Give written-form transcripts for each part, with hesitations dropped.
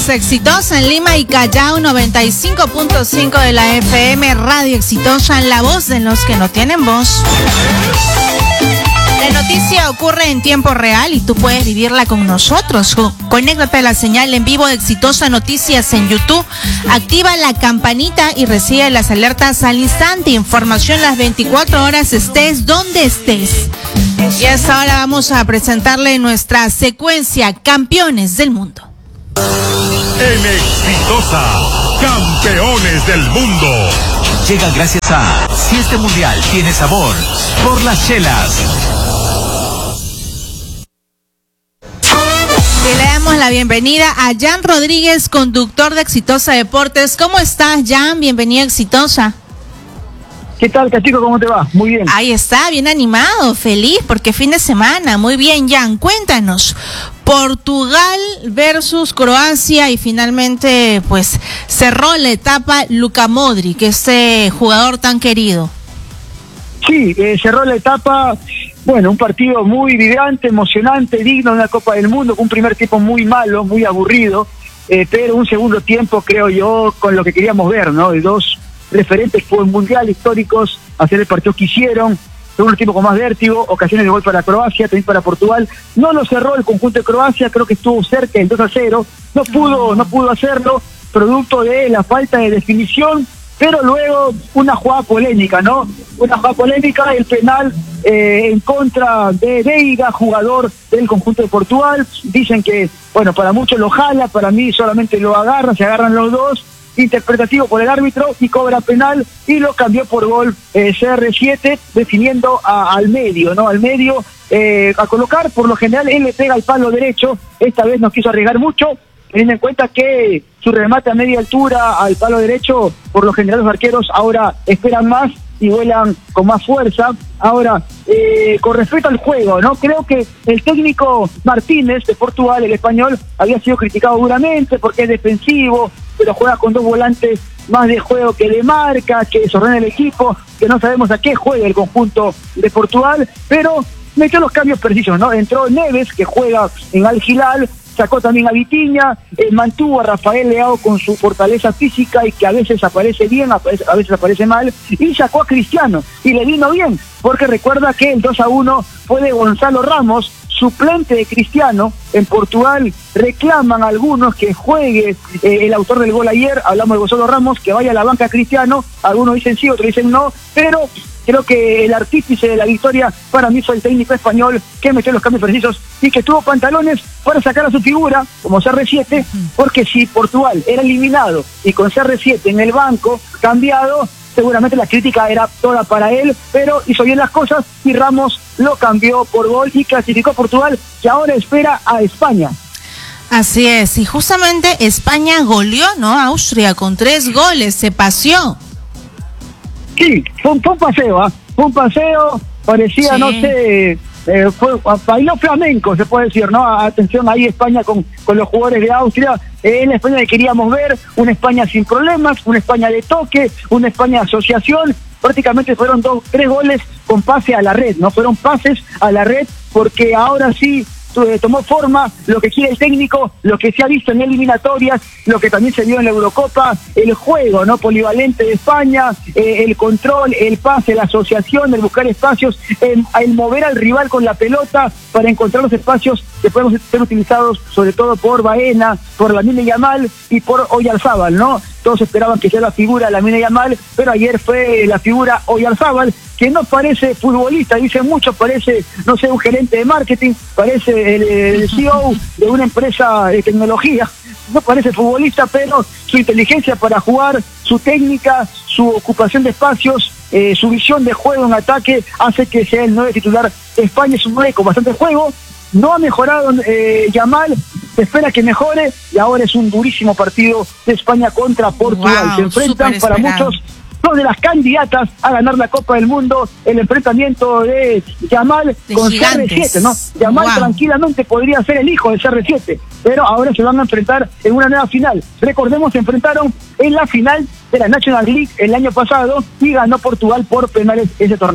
Somos Exitosa en Lima y Callao, 95.5 de la FM, Radio Exitosa, la voz de los que no tienen voz. La noticia ocurre en tiempo real y tú puedes vivirla con nosotros. Conéctate a la señal en vivo de Exitosa Noticias en YouTube. Activa la campanita y recibe las alertas al instante. Información las 24 horas, estés donde estés. Y hasta ahora vamos a presentarle nuestra secuencia Campeones del Mundo. En Exitosa, Campeones del Mundo. Llega gracias a Si este mundial tiene sabor, por las chelas. Y le damos la bienvenida a Jan Rodríguez, conductor de Exitosa Deportes. ¿Cómo estás, Jan? Bienvenido a Exitosa. ¿Qué tal, Cachico? ¿Cómo te va? Muy bien. Ahí está, bien animado, feliz, porque fin de semana. Muy bien, Jan, cuéntanos. Portugal versus Croacia y finalmente, pues, cerró la etapa Luka Modric, este jugador tan querido. Sí, cerró la etapa, bueno, un partido muy vibrante, emocionante, digno de una Copa del Mundo, con un primer tiempo muy malo, muy aburrido, pero un segundo tiempo, creo yo, con lo que queríamos ver, ¿no? De dos referentes fue mundial históricos, hacer el partido que hicieron, segundo tiempo con más vértigo, ocasiones de gol para Croacia, también para Portugal. No lo cerró el conjunto de Croacia, creo que estuvo cerca del 2-0, no pudo hacerlo, producto de la falta de definición, pero luego una jugada polémica, ¿no? Una jugada polémica, el penal en contra de Veiga, jugador del conjunto de Portugal. Dicen que, bueno, para muchos lo jala, para mí solamente lo agarra, se agarran los dos, interpretativo por el árbitro y cobra penal y lo cambió por gol CR7 definiendo al medio, ¿no? Al medio a colocar, por lo general él le pega al palo derecho, esta vez no quiso arriesgar mucho, teniendo en cuenta que su remate a media altura al palo derecho, por lo general los arqueros ahora esperan más y vuelan con más fuerza. Ahora, con respecto al juego, ¿no? Creo que el técnico Martínez de Portugal, el español, había sido criticado duramente porque es defensivo, pero juega con dos volantes más de juego que de marca, que desordena el equipo, que no sabemos a qué juega el conjunto de Portugal, pero metió los cambios precisos, ¿no? Entró Neves, que juega en Al Hilal, sacó también a Vitinha, mantuvo a Rafael Leao con su fortaleza física y que a veces aparece bien, a veces aparece mal, y sacó a Cristiano, y le vino bien, porque recuerda que el 2-1 fue de Gonzalo Ramos, suplente de Cristiano. En Portugal reclaman algunos que juegue el autor del gol ayer, hablamos de Gonzalo Ramos, que vaya a la banca Cristiano, algunos dicen sí, otros dicen no, pero creo que el artífice de la victoria para mí fue el técnico español que metió los cambios precisos y que tuvo pantalones para sacar a su figura, como CR7, porque si Portugal era eliminado y con CR7 en el banco, cambiado, seguramente la crítica era toda para él, pero hizo bien las cosas y Ramos lo cambió por gol y clasificó a Portugal, que ahora espera a España. Así es, y justamente España goleó, ¿no? A Austria con 3 goles, se paseó. Sí, fue un paseo, fue un paseo, parecía, sí. No sé, bailó flamenco, se puede decir, ¿no? Atención ahí España con los jugadores de Austria, en la España que queríamos ver, una España sin problemas, una España de toque, una España de asociación, prácticamente fueron 3 goles con pase a la red, ¿no? Fueron pases a la red, porque ahora sí tomó forma lo que quiere el técnico, lo que se ha visto en eliminatorias, lo que también se vio en la Eurocopa, el juego, ¿no? Polivalente de España, el control, el pase, la asociación, el buscar espacios, el mover al rival con la pelota para encontrar los espacios que podemos ser utilizados sobre todo por Baena, por Lamine Yamal y por Oyarzábal, ¿no? Todos esperaban que sea la figura Lamine Yamal, pero ayer fue la figura Oyarzábal, que no parece futbolista, dicen muchos, parece, no sé, un gerente de marketing, parece el CEO de una empresa de tecnología, no parece futbolista, pero su inteligencia para jugar, su técnica, su ocupación de espacios, su visión de juego en ataque, hace que sea el 9 titular de España. Es un 9 con bastante juego, no ha mejorado Yamal, se espera que mejore, y ahora es un durísimo partido de España contra Portugal. Se enfrentan para muchos dos de las candidatas a ganar la Copa del Mundo, el enfrentamiento de Yamal con CR7, ¿no? Yamal tranquilamente podría ser el hijo de CR7, pero ahora se van a enfrentar en una nueva final. Recordemos, se enfrentaron en la final de la National League el año pasado y ganó Portugal por penales ese torneo.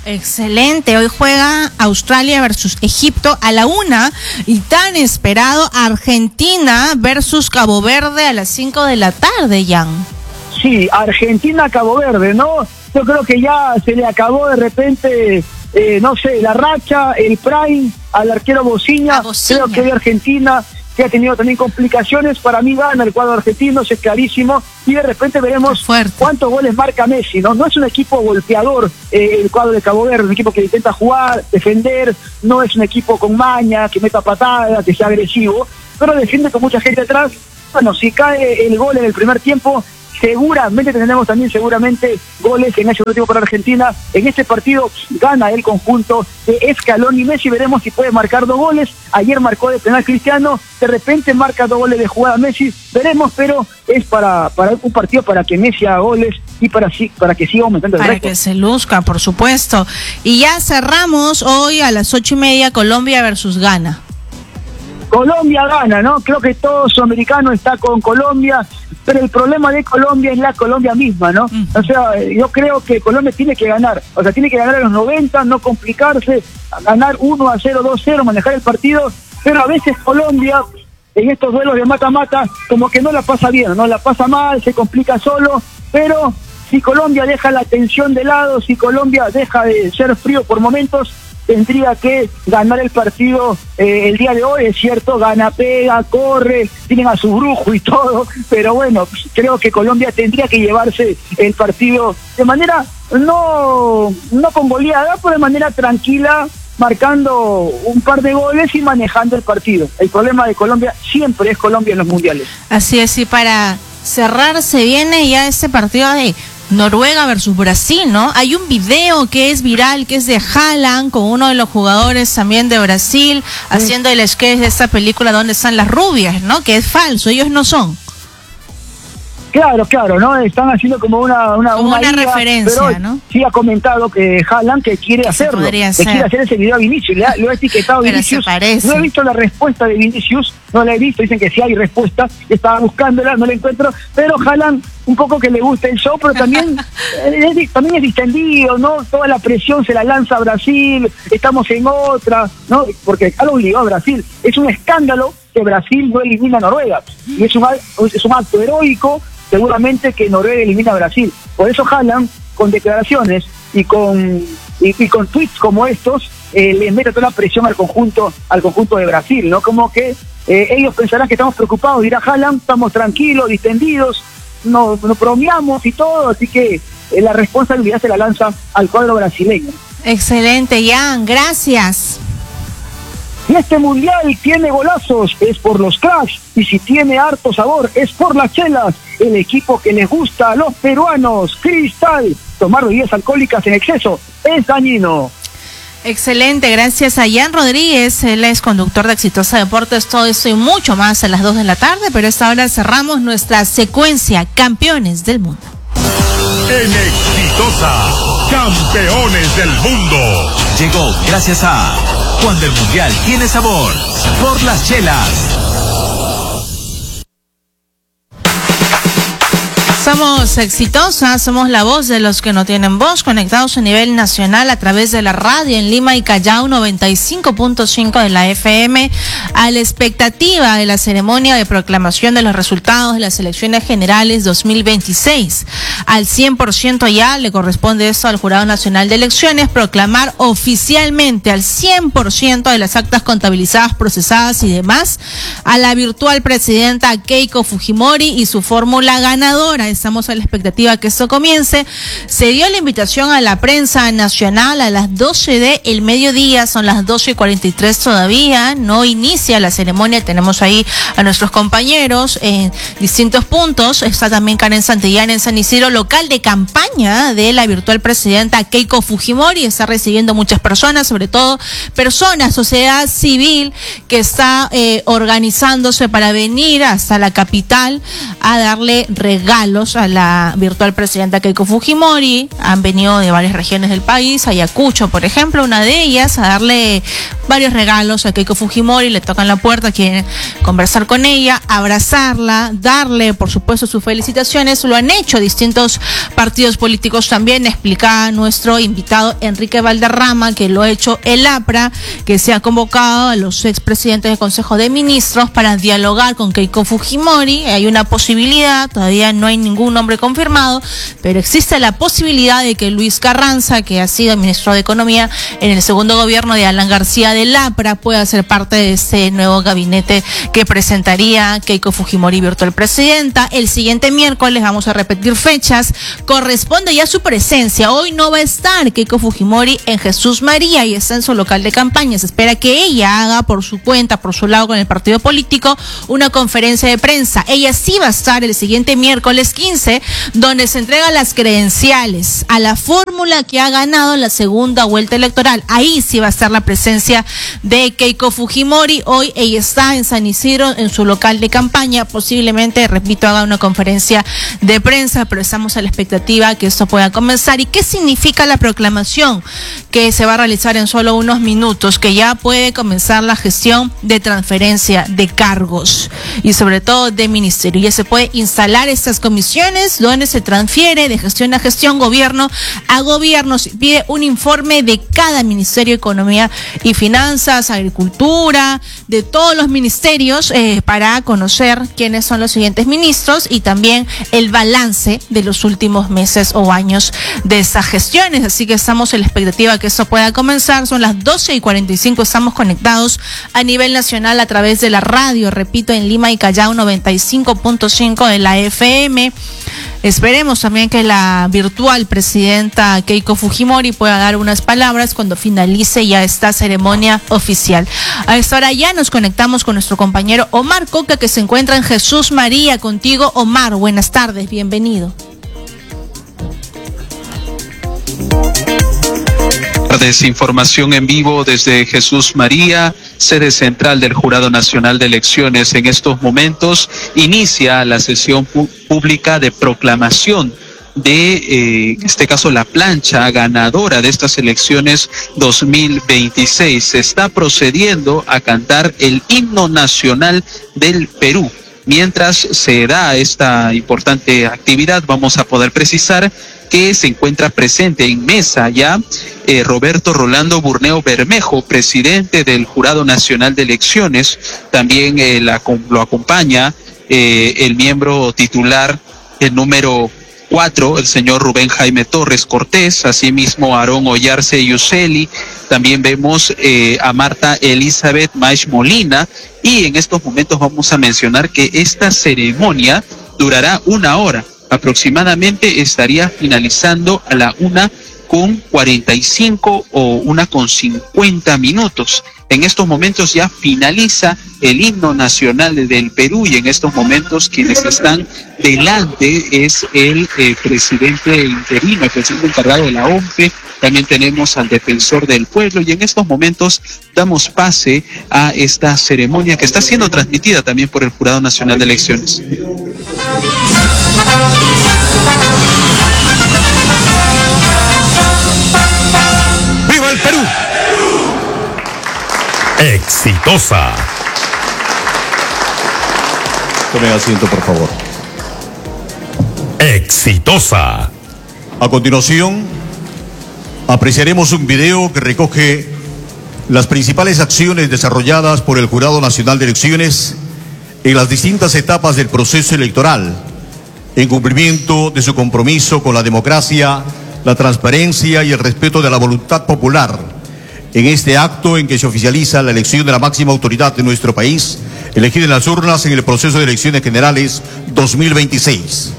Excelente, hoy juega Australia versus Egipto a la 1:00 y tan esperado Argentina versus Cabo Verde a las 5 de la tarde, Jan. Sí, Argentina-Cabo Verde, ¿no? Yo creo que ya se le acabó de repente, no sé, la racha, el prime al arquero Bociña. Creo que de Argentina, que ha tenido también complicaciones, para mí gana el cuadro argentino, eso es clarísimo, y de repente veremos cuántos goles marca Messi, ¿no? No es un equipo golpeador el cuadro de Cabo Verde, un equipo que intenta jugar, defender, no es un equipo con maña, que meta patadas, que sea agresivo, pero defiende con mucha gente atrás. Bueno, si cae el gol en el primer tiempo, seguramente tendremos también goles en ese segundo tiempo para Argentina. En este partido gana el conjunto de Scaloni. Messi, veremos si puede marcar 2 goles. Ayer marcó de penal Cristiano, de repente marca 2 goles de jugada Messi, veremos, pero es para un partido para que Messi haga goles y para que siga aumentando el récord. Para que se luzca, por supuesto. Y ya cerramos hoy a las 8:30, Colombia versus Ghana. Colombia gana, ¿no? Creo que todo sudamericano está con Colombia, pero el problema de Colombia es la Colombia misma, ¿no? O sea, yo creo que Colombia tiene que ganar, o sea, tiene que ganar a los 90, no complicarse, ganar 1-0, 2-0, manejar el partido, pero a veces Colombia, en estos duelos de mata-mata, como que no la pasa bien, no la pasa mal, se complica solo, pero si Colombia deja la tensión de lado, si Colombia deja de ser frío por momentos, tendría que ganar el partido el día de hoy, es cierto, gana, pega, corre, tienen a su brujo y todo, pero bueno, creo que Colombia tendría que llevarse el partido de manera, no con goleada, pero de manera tranquila, marcando un par de goles y manejando el partido. El problema de Colombia siempre es Colombia en los mundiales. Así es, y para cerrar se viene ya este partido de Noruega versus Brasil, ¿no? Hay un video que es viral, que es de Haaland con uno de los jugadores también de Brasil, haciendo el sketch de esta película donde están las rubias, ¿no? Que es falso, ellos no son. Claro, ¿no? Están haciendo como una liga, referencia, pero ¿no? Sí ha comentado que Haaland que quiere hacerlo, que quiere hacer ese video a Vinicius, lo ha etiquetado Vinicius. No he visto la respuesta de Vinicius, no la he visto, dicen que sí hay respuesta, estaba buscándola, no la encuentro, pero Haaland un poco que le gusta el show, pero también también es distendido, ¿no? Toda la presión se la lanza a Brasil, estamos en otra, ¿no? Porque ha obligado a Brasil, es un escándalo que Brasil no elimina a Noruega, y es un acto heroico, seguramente, que Noruega elimina a Brasil. Por eso Haaland, con declaraciones y con tweets como estos, le mete toda la presión al conjunto de Brasil, ¿no? Como que ellos pensarán que estamos preocupados, dirá Haaland, estamos tranquilos, distendidos, nos bromeamos y todo, así que la responsabilidad se la lanza al cuadro brasileño. Excelente, Jan, gracias. Y este mundial tiene golazos, es por los cracks, y si tiene harto sabor, es por las chelas, el equipo que les gusta a los peruanos. Cristal, tomar bebidas alcohólicas en exceso es dañino. Excelente, gracias a Jan Rodríguez, él es conductor de Exitosa Deportes, todo esto y mucho más a las 2 de la tarde, pero a esta hora cerramos nuestra secuencia Campeones del Mundo. En Exitosa, Campeones del Mundo. Llegó gracias a Cuando el Mundial tiene sabor, por las chelas. Somos exitosas, somos la voz de los que no tienen voz, conectados a nivel nacional a través de la radio en Lima y Callao 95.5 de la FM, a la expectativa de la ceremonia de proclamación de los resultados de las elecciones generales 2026. Al 100% ya le corresponde esto al Jurado Nacional de Elecciones, proclamar oficialmente al 100% de las actas contabilizadas, procesadas y demás a la virtual presidenta Keiko Fujimori y su fórmula ganadora. Estamos a la expectativa que esto comience. Se dio la invitación a la prensa nacional a las 12 del mediodía, son las 12:43 todavía, no inicia la ceremonia, tenemos ahí a nuestros compañeros en distintos puntos, está también Karen Santillán en San Isidro, local de campaña de la virtual presidenta Keiko Fujimori, está recibiendo muchas personas, sobre todo personas, sociedad civil, que está organizándose para venir hasta la capital a darle regalos vemos a la virtual presidenta Keiko Fujimori. Han venido de varias regiones del país, Ayacucho, por ejemplo, una de ellas, a darle varios regalos a Keiko Fujimori. Le tocan la puerta, quieren conversar con ella, abrazarla, darle, por supuesto, sus felicitaciones. Lo han hecho distintos partidos políticos también. Explicaba nuestro invitado Enrique Valderrama que lo ha hecho el APRA, que se ha convocado a los expresidentes del Consejo de Ministros para dialogar con Keiko Fujimori. Hay una posibilidad, todavía no hay ningún nombre confirmado, pero existe la posibilidad de que Luis Carranza, que ha sido ministro de Economía en el segundo gobierno de Alan García del APRA, pueda ser parte de este nuevo gabinete que presentaría Keiko Fujimori, virtual presidenta. El siguiente miércoles, vamos a repetir fechas, corresponde ya su presencia. Hoy no va a estar Keiko Fujimori en Jesús María y está en su local de campaña. Se espera que ella haga por su cuenta, por su lado con el partido político, una conferencia de prensa. Ella sí va a estar el siguiente miércoles 15, donde se entregan las credenciales a la fórmula que ha ganado la segunda vuelta electoral. Ahí sí va a estar la presencia de Keiko Fujimori. Hoy ella está en San Isidro, en su local de campaña. Posiblemente, repito, haga una conferencia de prensa, pero estamos a la expectativa que esto pueda comenzar. ¿Y qué significa la proclamación que se va a realizar en solo unos minutos? Que ya puede comenzar la gestión de transferencia de cargos y sobre todo de ministerio. Ya se puede instalar estas comisiones donde se transfiere de gestión a gestión, gobierno a gobierno. Se pide un informe de cada Ministerio de Economía y Finanzas, Agricultura, de todos los ministerios, para conocer quiénes son los siguientes ministros y también el balance de los últimos meses o años de esas gestiones. Así que estamos en la expectativa que esto pueda comenzar. Son las 12:45, estamos conectados a nivel nacional a través de la radio, repito, en Lima y Callao 95.5 de la FM. Esperemos también que la virtual presidenta Keiko Fujimori pueda dar unas palabras cuando finalice ya esta ceremonia oficial. A esta hora ya nos conectamos con nuestro compañero Omar Coca, que se encuentra en Jesús María. Contigo, Omar, buenas tardes, bienvenido. Información en vivo desde Jesús María, sede central del Jurado Nacional de Elecciones. En estos momentos inicia la sesión pública de proclamación de, en este caso, la plancha ganadora de estas elecciones 2026. Se está procediendo a cantar el himno nacional del Perú. Mientras se da esta importante actividad, vamos a poder precisar que se encuentra presente en mesa ya Roberto Rolando Burneo Bermejo, presidente del Jurado Nacional de Elecciones. También lo acompaña el miembro titular, el número 4, el señor Rubén Jaime Torres Cortés, asimismo Aarón Ollarse Yuseli. También vemos a Marta Elizabeth Maish Molina, y en estos momentos vamos a mencionar que esta ceremonia durará 1 hora. Aproximadamente estaría finalizando a la 1:45 o 1:50 minutos. En estos momentos ya finaliza el himno nacional del Perú, y en estos momentos quienes están delante es el presidente interino, el presidente encargado de la OMPE. También tenemos al defensor del pueblo, y en estos momentos damos pase a esta ceremonia que está siendo transmitida también por el Jurado Nacional de Elecciones. ¡Viva el Perú! Exitosa. Tome asiento, por favor. Exitosa. A continuación, apreciaremos un video que recoge las principales acciones desarrolladas por el Jurado Nacional de Elecciones en las distintas etapas del proceso electoral, en cumplimiento de su compromiso con la democracia, la transparencia y el respeto de la voluntad popular, en este acto en que se oficializa la elección de la máxima autoridad de nuestro país, elegida en las urnas en el proceso de elecciones generales 2026.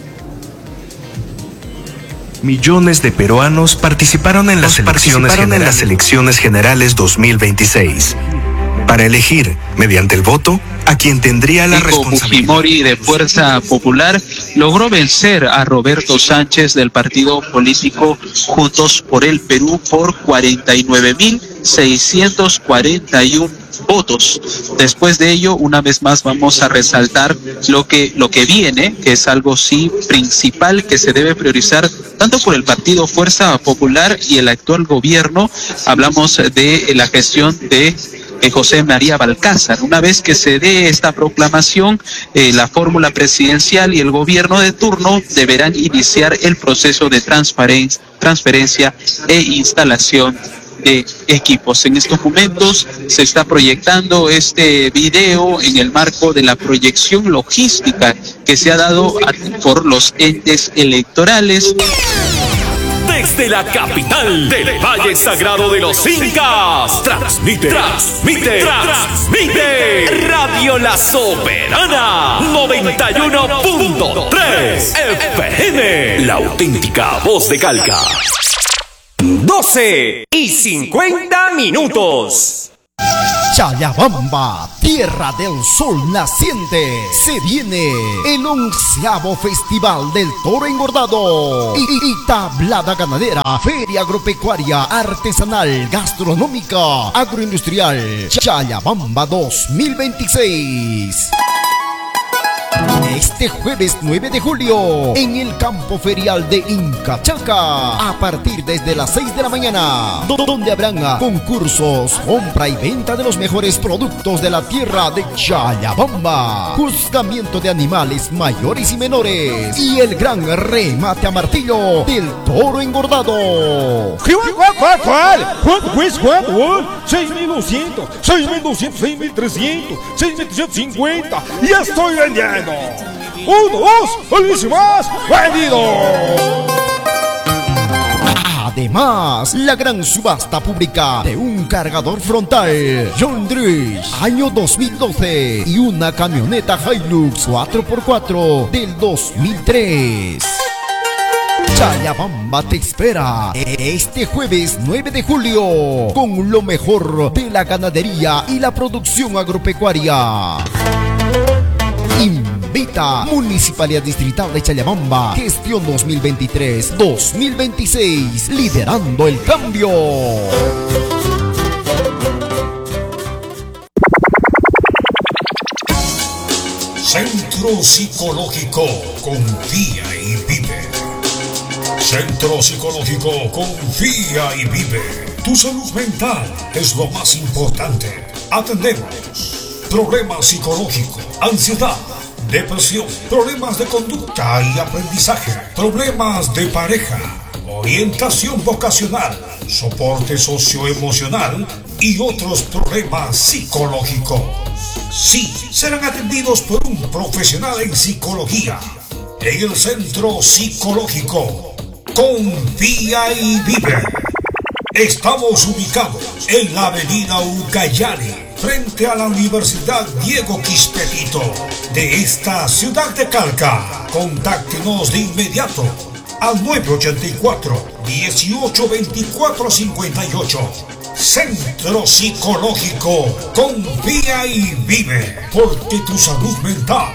Millones de peruanos participaron en las elecciones generales 2026 para elegir, mediante el voto, a quien tendría la responsabilidad. Fujimori, de Fuerza Popular, logró vencer a Roberto Sánchez del partido político Juntos por el Perú por 49.000 641 votos. Después de ello, una vez más vamos a resaltar lo que viene, que es algo sí principal que se debe priorizar tanto por el Partido Fuerza Popular y el actual gobierno. Hablamos de la gestión de José María Balcázar. Una vez que se dé esta proclamación, la fórmula presidencial y el gobierno de turno deberán iniciar el proceso de transferencia e instalación de equipos. En estos momentos se está proyectando este video en el marco de la proyección logística que se ha dado por los entes electorales. Desde la capital del Valle Sagrado de los Incas, transmite Radio La Soberana 91.3 FM, la auténtica voz de Calca. 12:50. Chayabamba, tierra del sol naciente. Se viene el 11º Festival del Toro Engordado y tablada ganadera, feria agropecuaria, artesanal, gastronómica, agroindustrial. Chayabamba 2026. Este jueves 9 de julio, en el campo ferial de Incachalca, a partir desde las 6 de la mañana, donde habrán concursos, compra y venta de los mejores productos de la tierra de Chayabamba, juzgamiento de animales mayores y menores, y el gran remate a martillo del toro engordado. ¿Cuánto cuesta? ¿Cuánto? 6.200, 6.200, 6.300, 6.350. ¡Ya estoy vendiendo! 1, 2, ¡Alicia más! ¡Vendido! Además, la gran subasta pública de un cargador frontal John Deere año 2012 y una camioneta Hilux 4x4 del 2003. Chayabamba te espera este jueves 9 de julio con lo mejor de la ganadería y la producción agropecuaria. Invita Municipalidad Distrital de Chayabamba, gestión 2023-2026, liderando el cambio. Centro Psicológico Confía y Vive. Centro Psicológico Confía y Vive. Tu salud mental es lo más importante. Atendemos problemas psicológicos, ansiedad, depresión, problemas de conducta y aprendizaje, problemas de pareja, orientación vocacional, soporte socioemocional y otros problemas psicológicos. Sí, serán atendidos por un profesional en psicología en el Centro Psicológico Confía y Vive. Estamos ubicados en la avenida Ucayali, frente a la Universidad Diego Quispe de esta ciudad de Calca. Contáctenos de inmediato al 984-1824-58. Centro Psicológico Confía y Vive, porque tu salud mental